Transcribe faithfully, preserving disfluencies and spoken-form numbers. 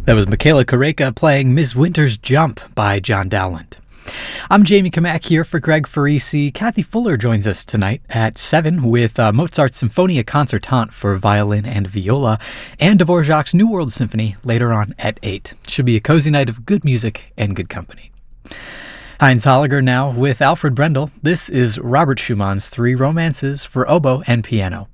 That was Michaela Koreka playing Miss Winter's Jump by John Dowland. I'm Jamie Kamak here for Greg Farisi. Kathy Fuller joins us tonight at seven with uh, Mozart's Sinfonia Concertante for violin and viola and Dvorak's New World Symphony later on at eight. Should be a cozy night of good music and good company. Heinz Holliger now with Alfred Brendel. This is Robert Schumann's Three Romances for oboe and piano.